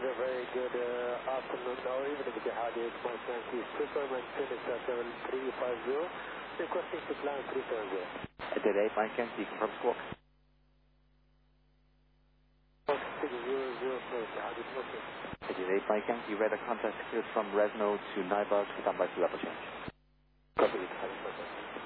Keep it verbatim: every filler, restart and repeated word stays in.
a very good uh, afternoon or evening, Jihadi. It's Mike Yankee, Superman Phoenix seven three five zero, requesting to climb three seven zero. Dead eight, Mike Yankee, confirm squawk. six zero zero four, Jihadi, smoking. Dead eight, Mike Yankee, radar contact secured from Resno to Naiba, stand by for level change. Copy, Jihadi, smoking.